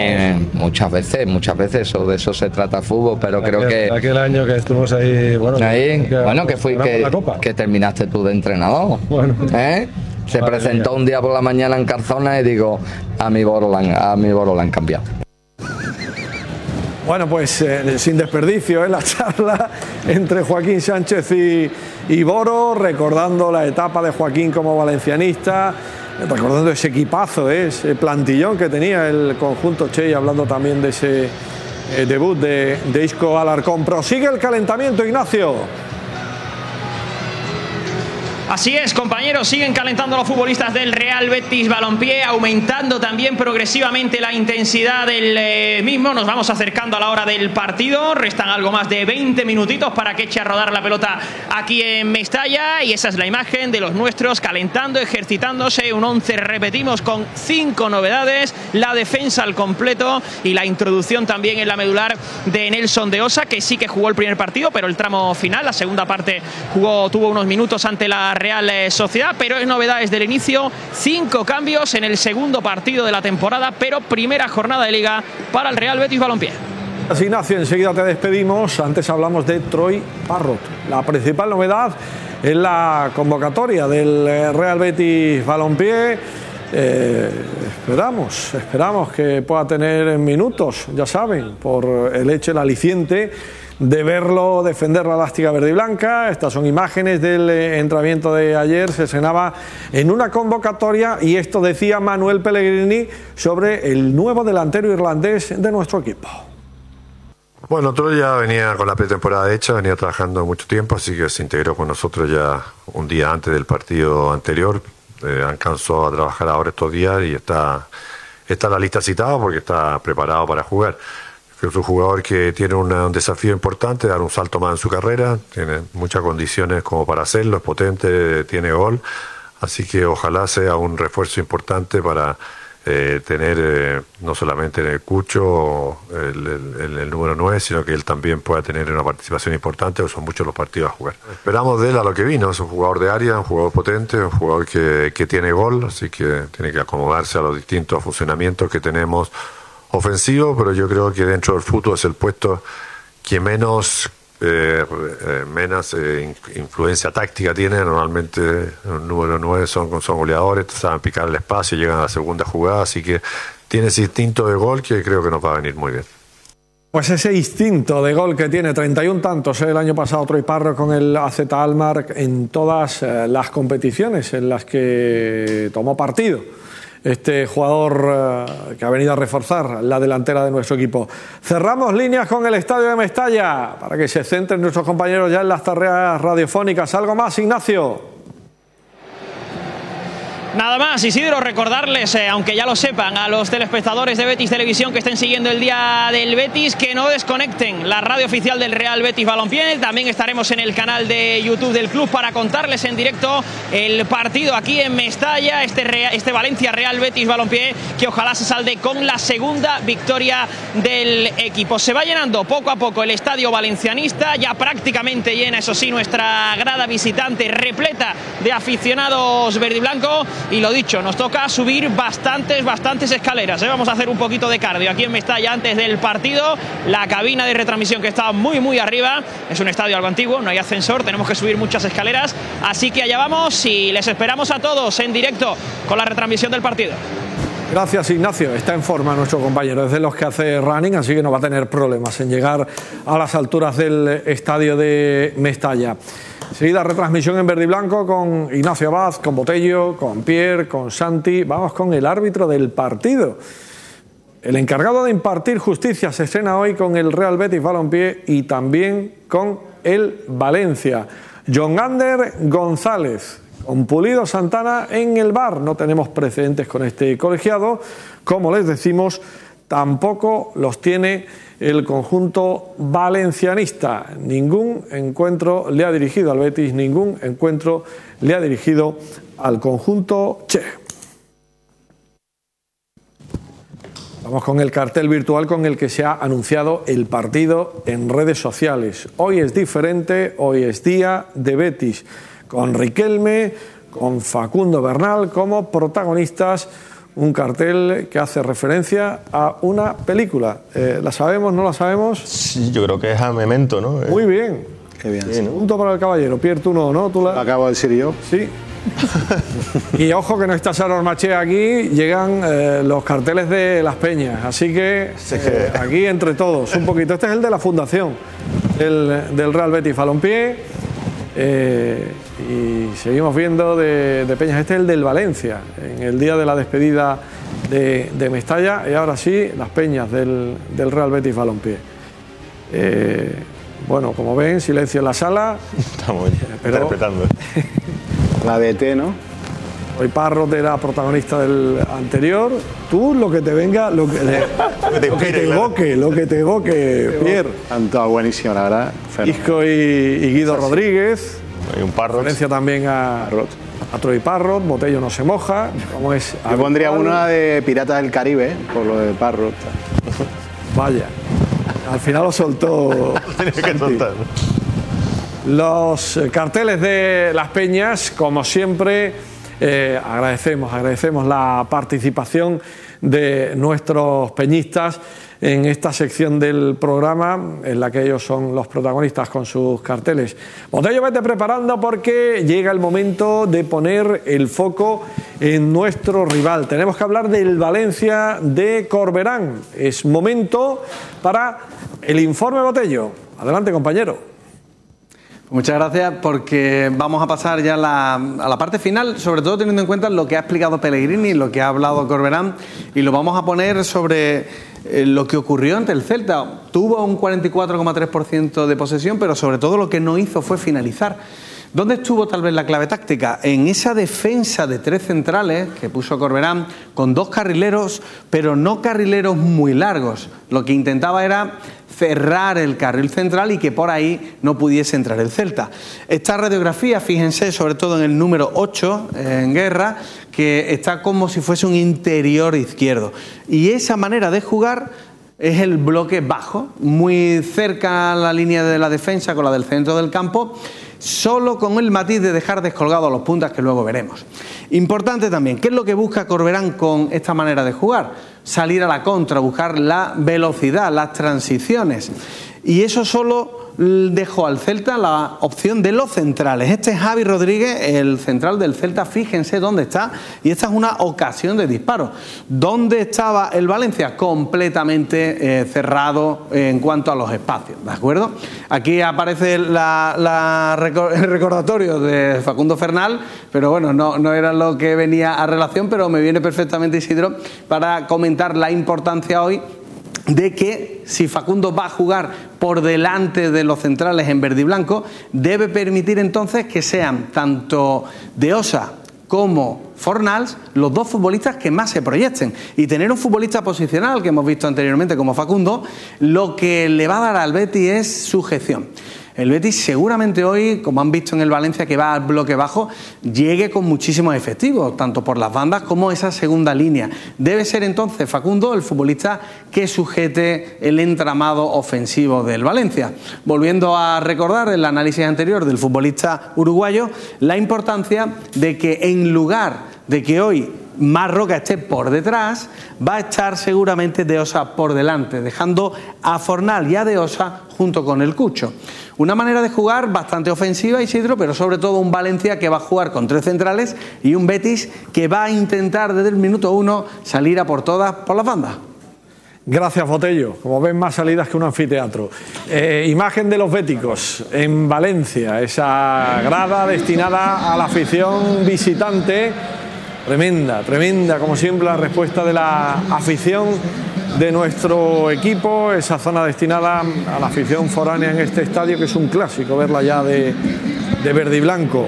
Muchas veces, de eso se trata el fútbol, pero creo que... Aquel año que estuvimos ahí, que terminaste tú de entrenador. Bueno. Se presentó un día por la mañana en Carzona y digo, a mi Boro la han cambiado. Bueno, pues sin desperdicio la charla entre Joaquín Sánchez y Boro, recordando la etapa de Joaquín como valencianista, recordando ese equipazo, ese plantillón que tenía el conjunto Che, y hablando también de ese debut de Isco Alarcón. Prosigue el calentamiento, Ignacio. Así es, compañeros, siguen calentando los futbolistas del Real Betis Balompié, aumentando también progresivamente la intensidad del mismo. Nos vamos acercando a la hora del partido, restan algo más de 20 minutitos para que eche a rodar la pelota aquí en Mestalla, y esa es la imagen de los nuestros calentando, ejercitándose. Un 11, repetimos, con 5 novedades, la defensa al completo y la introducción también en la medular de Nelson de Osa, que sí que jugó el primer partido, pero el tramo final, la segunda parte, tuvo unos minutos ante la Real Sociedad, pero es novedades del inicio, 5 cambios en el segundo partido de la temporada, pero primera jornada de Liga para el Real Betis Balompié. Ignacio, enseguida te despedimos. Antes hablamos de Troy Parrott. La principal novedad es la convocatoria del Real Betis Balompié. Esperamos que pueda tener minutos, ya saben, por el hecho, el aliciente de verlo defender la elástica verde y blanca. Estas son imágenes del entrenamiento de ayer. Se estrenaba en una convocatoria, y esto decía Manuel Pellegrini sobre el nuevo delantero irlandés de nuestro equipo. Bueno, Troy ya venía con la pretemporada hecha, venía trabajando mucho tiempo, así que se integró con nosotros ya un día antes del partido anterior. Alcanzó a trabajar ahora estos días y está en la lista citada porque está preparado para jugar. Es un jugador que tiene un desafío importante, dar un salto más en su carrera, tiene muchas condiciones como para hacerlo, es potente, tiene gol, así que ojalá sea un refuerzo importante para tener no solamente en el Cucho el número 9, sino que él también pueda tener una participación importante, porque son muchos los partidos a jugar. Esperamos de él a lo que vino, es un jugador de área, un jugador potente, un jugador que tiene gol, así que tiene que acomodarse a los distintos funcionamientos que tenemos ofensivo, pero yo creo que dentro del fútbol es el puesto que menos influencia táctica tiene. Normalmente el número 9 son goleadores, saben picar el espacio, llegan a la segunda jugada, así que tiene ese instinto de gol que creo que nos va a venir muy bien. Pues ese instinto de gol que tiene, 31 tantos el año pasado Troy Parrott con el AZ Alkmaar en todas las competiciones en las que tomó partido. Este jugador que ha venido a reforzar la delantera de nuestro equipo. Cerramos líneas con el estadio de Mestalla para que se centren nuestros compañeros ya en las tareas radiofónicas. ¿Algo más, Ignacio? Nada más, Isidro, recordarles, aunque ya lo sepan, a los telespectadores de Betis Televisión que estén siguiendo el día del Betis, que no desconecten la radio oficial del Real Betis Balompié. También estaremos en el canal de YouTube del club para contarles en directo el partido aquí en Mestalla, este Valencia Real Betis Balompié, que ojalá se salde con la segunda victoria del equipo. Se va llenando poco a poco el estadio valencianista, ya prácticamente llena, eso sí, nuestra grada visitante repleta de aficionados verde y blanco. Y lo dicho, nos toca subir bastantes escaleras, ¿eh? Vamos a hacer un poquito de cardio aquí en Mestalla antes del partido. La cabina de retransmisión, que está muy arriba, es un estadio algo antiguo, no hay ascensor, tenemos que subir muchas escaleras, así que allá vamos y les esperamos a todos en directo con la retransmisión del partido. Gracias, Ignacio. Está en forma nuestro compañero, es de los que hace running, así que no va a tener problemas en llegar a las alturas del estadio de Mestalla. Seguida retransmisión en verde y blanco con Ignacio Abad, con Botello, con Pierre, con Santi. Vamos con el árbitro del partido. El encargado de impartir justicia se estrena hoy con el Real Betis Balompié y también con el Valencia. John Ander González, con Pulido Santana en el VAR. No tenemos precedentes con este colegiado. Como les decimos, tampoco los tiene el conjunto valencianista. Ningún encuentro le ha dirigido al Betis, ningún encuentro le ha dirigido al conjunto Che. Vamos con el cartel virtual con el que se ha anunciado el partido en redes sociales. Hoy es diferente, hoy es día de Betis, con Riquelme, con Facundo Bernal como protagonistas, un cartel que hace referencia a una película. ¿La sabemos, no la sabemos? Sí, yo creo que es a Memento, ¿no? Muy bien. Qué bien. Sí, ¿no? Punto para el caballero. Pierre, tú no, ¿no? ¿Tú Lo acabo de decir yo. Sí. Y ojo que no está Saror Maché aquí, llegan los carteles de Las Peñas, así que aquí entre todos, un poquito. Este es el de la fundación del Real Betis Balompié, y seguimos viendo de Peñas. Este es el del Valencia, en el día de la despedida de Mestalla, y ahora sí, Las Peñas del Real Betis Balompié. Bueno, como ven, silencio en la sala. Estamos interpretando. La DT, ¿no? Hoy Parrot era protagonista del anterior. Tú lo que te venga, lo que te evoque, Pierre. Han estado buenísimo, la verdad. Isco y Guido Rodríguez. Hay un Parrot. Referencia también a Troy Parrot. Botello no se moja. Como es Yo pondría una de Piratas del Caribe, por lo de Parrot. Vaya. Al final lo soltó. Tenía que soltar. Los carteles de Las Peñas, como siempre, agradecemos la participación de nuestros peñistas en esta sección del programa en la que ellos son los protagonistas con sus carteles. Botello, vete preparando porque llega el momento de poner el foco en nuestro rival. Tenemos que hablar del Valencia de Corberán. Es momento para el informe Botello. Adelante, compañero. Muchas gracias, porque vamos a pasar ya a la parte final, sobre todo teniendo en cuenta lo que ha explicado Pellegrini, lo que ha hablado Corberán, y lo vamos a poner sobre lo que ocurrió ante el Celta. Tuvo un 44,3% de posesión, pero sobre todo lo que no hizo fue finalizar. ¿Dónde estuvo tal vez la clave táctica? En esa defensa de 3 centrales que puso Corberán, con 2 carrileros, pero no carrileros muy largos. Lo que intentaba era cerrar el carril central y que por ahí no pudiese entrar el Celta. Esta radiografía, fíjense sobre todo en el número 8, en Guerra, que está como si fuese un interior izquierdo. Y esa manera de jugar es el bloque bajo, muy cerca a la línea de la defensa con la del centro del campo, solo con el matiz de dejar descolgados a los puntas que luego veremos. Importante también, ¿qué es lo que busca Corberán con esta manera de jugar? Salir a la contra, buscar la velocidad, las transiciones. Y eso solo dejó al Celta la opción de los centrales. Este es Javi Rodríguez, el central del Celta, fíjense dónde está, y esta es una ocasión de disparo. ¿Dónde estaba el Valencia? Completamente cerrado en cuanto a los espacios, ¿de acuerdo? Aquí aparece el recordatorio de Facundo Fernal, pero bueno, no era lo que venía a relación, pero me viene perfectamente, Isidro, para comentar la importancia hoy de que si Facundo va a jugar por delante de los centrales en verde y blanco, debe permitir entonces que sean tanto De Osa como Fornals los 2 futbolistas que más se proyecten, y tener un futbolista posicional que hemos visto anteriormente como Facundo, lo que le va a dar al Betis es sujeción. El Betis seguramente hoy, como han visto en el Valencia que va al bloque bajo, llegue con muchísimos efectivos, tanto por las bandas como esa segunda línea. Debe ser entonces Facundo el futbolista que sujete el entramado ofensivo del Valencia. Volviendo a recordar el análisis anterior del futbolista uruguayo, la importancia de que en lugar de que hoy Marroca esté por detrás, va a estar seguramente De Osa por delante, dejando a Fornal y a De Osa junto con el Cucho. Una manera de jugar bastante ofensiva, Isidro, pero sobre todo un Valencia que va a jugar con 3 centrales y un Betis que va a intentar desde el minuto 1 salir a por todas por las bandas. Gracias, Botello. Como ven, más salidas que un anfiteatro. Imagen de los béticos en Valencia, esa grada destinada a la afición visitante. Tremenda, como siempre, la respuesta de la afición de nuestro equipo, esa zona destinada a la afición foránea en este estadio, que es un clásico verla ya de verde y blanco.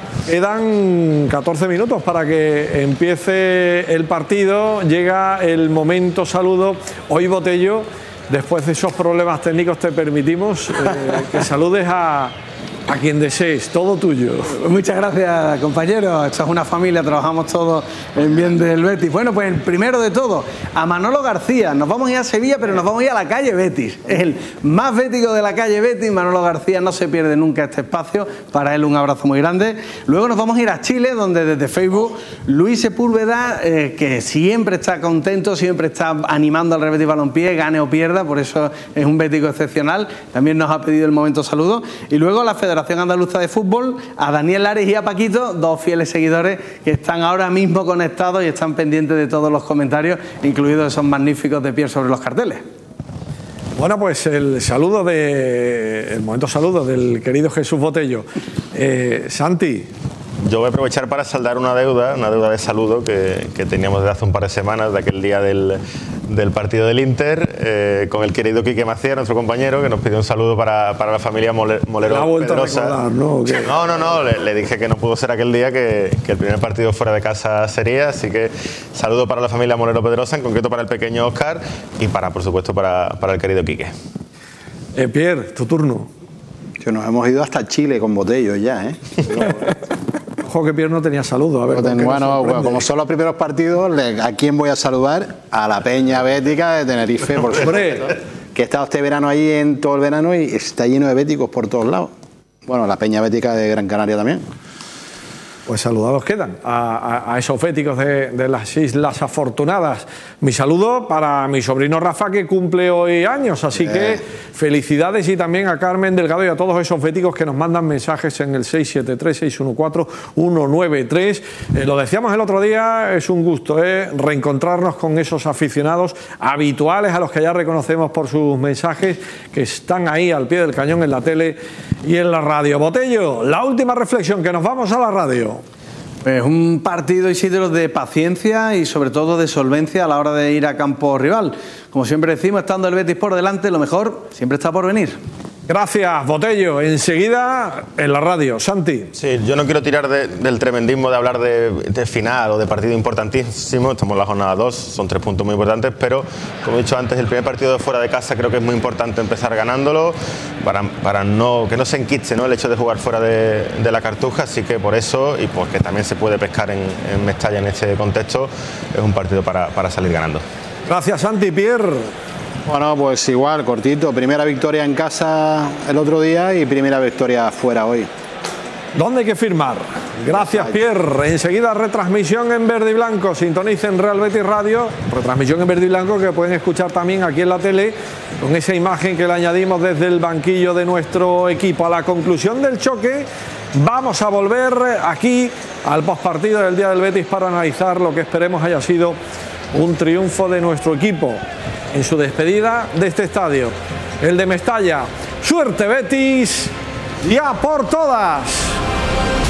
Quedan 14 minutos para que empiece el partido, llega el momento saludo. Hoy, Botello, después de esos problemas técnicos, te permitimos que saludes a a quien desees, todo tuyo. Muchas gracias, compañeros. Esto es una familia, trabajamos todos en bien del Betis. Bueno, pues el primero de todo, a Manolo García. Nos vamos a ir a Sevilla, pero nos vamos a ir a la calle Betis. Es el más bético de la calle Betis. Manolo García no se pierde nunca este espacio. Para él un abrazo muy grande. Luego nos vamos a ir a Chile, donde desde Facebook Luis Sepúlveda, que siempre está contento, siempre está animando al Real Betis Balompié, gane o pierda, por eso es un bético excepcional. También nos ha pedido el momento saludo. Y luego a la Federación Andaluza de Fútbol, a Daniel Lares y a Paquito, dos fieles seguidores que están ahora mismo conectados y están pendientes de todos los comentarios, incluidos esos magníficos de Pierre sobre los carteles. Bueno, pues el momento saludo del querido Jesús Botello. Santi. Yo voy a aprovechar para saldar una deuda de saludo que teníamos desde hace un par de semanas, de aquel día del partido del Inter, con el querido Quique Macías, nuestro compañero, que nos pidió un saludo para la familia Molero Pedrosa. ¿No? No, le dije que no pudo ser aquel día, que el primer partido fuera de casa sería, así que saludo para la familia Molero Pedrosa, en concreto para el pequeño Óscar y por supuesto para el querido Quique. Pierre, tu turno. Que nos hemos ido hasta Chile con Botello ya, ¿eh? Ojo que Pierre no tenía saludo. A ver, bueno, como son los primeros partidos, ¿a quién voy a saludar? A la Peña Bética de Tenerife, por supuesto. Que he estado este verano ahí en todo el verano y está lleno de béticos por todos lados. Bueno, la Peña Bética de Gran Canaria también. Pues saludados quedan a esos béticos de las Islas Afortunadas. Mi saludo para mi sobrino Rafa, que cumple hoy años, así que felicidades, y también a Carmen Delgado y a todos esos béticos que nos mandan mensajes en el 673-614-193. Lo decíamos el otro día, es un gusto reencontrarnos con esos aficionados habituales a los que ya reconocemos por sus mensajes, que están ahí al pie del cañón en la tele y en la radio. Botello, la última reflexión, que nos vamos a la radio. Pues un partido, Isidro, de paciencia y sobre todo de solvencia a la hora de ir a campo rival. Como siempre decimos, estando el Betis por delante, lo mejor siempre está por venir. Gracias, Botello. Enseguida en la radio. Santi. Sí, yo no quiero tirar del tremendismo de hablar de final o de partido importantísimo. Estamos en la jornada 2, son 3 puntos muy importantes, pero como he dicho antes, el primer partido de fuera de casa creo que es muy importante empezar ganándolo para que no se enquiche, ¿no?, el hecho de jugar fuera de la Cartuja. Así que por eso, y porque también se puede pescar en Mestalla en este contexto, es un partido para salir ganando. Gracias, Santi. Pierre. Bueno, pues igual, cortito. Primera victoria en casa el otro día y primera victoria fuera hoy. ¿Dónde hay que firmar? Gracias, Pierre. Enseguida retransmisión en verde y blanco. Sintonicen Real Betis Radio. Retransmisión en verde y blanco que pueden escuchar también aquí en la tele, con esa imagen que le añadimos desde el banquillo de nuestro equipo. A la conclusión del choque vamos a volver aquí al postpartido del día del Betis para analizar lo que esperemos haya sido un triunfo de nuestro equipo en su despedida de este estadio, el de Mestalla. ¡Suerte, Betis! ¡Ya por todas!